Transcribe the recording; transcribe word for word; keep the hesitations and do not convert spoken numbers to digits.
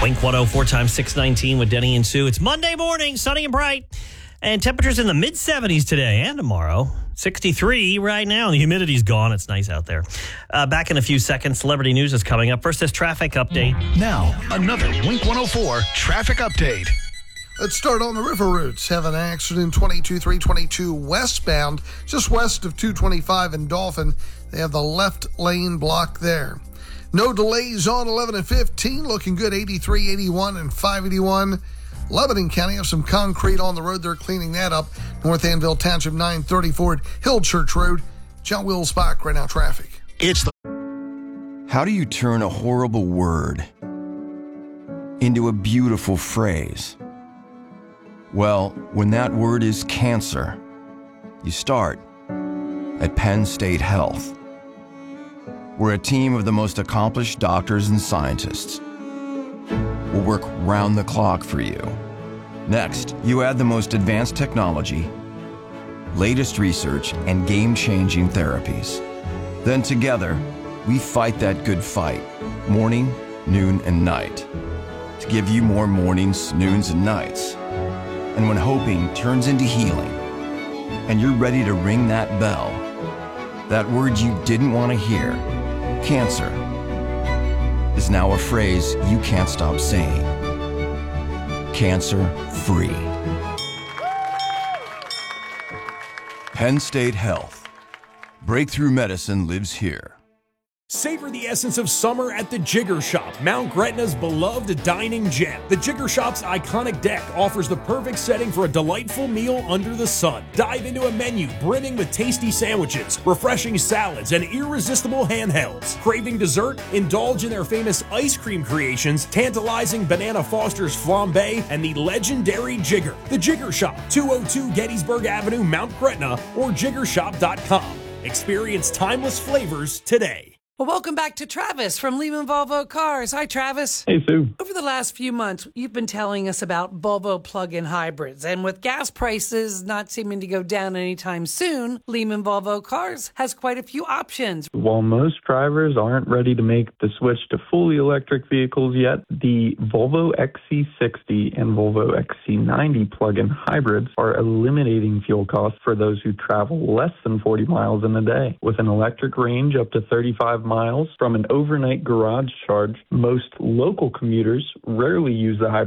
Wink one oh four times six nineteen with Denny and Sue. It's Monday morning, sunny and bright, and temperatures in the mid seventies today and tomorrow. sixty-three right now, and the humidity's gone. It's nice out there. Uh, back in a few seconds, celebrity news is coming up. First, this traffic update. Now, another Wink one oh four traffic update. Let's start on the river routes. Have an accident twenty-two three twenty-two westbound, just west of two twenty-five in Dolphin. They have the left lane blocked there. No delays on eleven and fifteen, looking good eighty-three, eighty-one, and five eighty-one. Lebanon County have some concrete on the road. They're cleaning that up. North Anvil Township nine thirty-four at Hill Church Road. John Wills Bach, right now traffic. It's the... How do you turn a horrible word into a beautiful phrase? Well, when that word is cancer, you start at Penn State Health. We're a team of the most accomplished doctors and scientists. We'll work round the clock for you. Next, you add the most advanced technology, latest research, and game-changing therapies. Then together, we fight that good fight, morning, noon, and night, to give you more mornings, noons, and nights. And when hoping turns into healing, and you're ready to ring that bell, that word you didn't want to hear, cancer, is now a phrase you can't stop saying. Cancer-free. Penn State Health. Breakthrough medicine lives here. Savor the essence of summer at the Jigger Shop, Mount Gretna's beloved dining gem. The Jigger Shop's iconic deck offers the perfect setting for a delightful meal under the sun. Dive into a menu brimming with tasty sandwiches, refreshing salads, and irresistible handhelds. Craving dessert? Indulge in their famous ice cream creations, tantalizing Banana Foster's flambe, and the legendary Jigger. The Jigger Shop, two oh two Gettysburg Avenue, Mount Gretna, or jigger shop dot com. Experience timeless flavors today. Well, welcome back to Travis from Lehman Volvo Cars. Hi, Travis. Hey, Sue. Over the last few months, you've been telling us about Volvo plug-in hybrids. And with gas prices not seeming to go down anytime soon, Lehman Volvo Cars has quite a few options. While most drivers aren't ready to make the switch to fully electric vehicles yet, the Volvo X C sixty and Volvo X C ninety plug-in hybrids are eliminating fuel costs for those who travel less than forty miles in a day. With an electric range up to thirty-five miles from an overnight garage charge, most local commuters rarely use the hybrid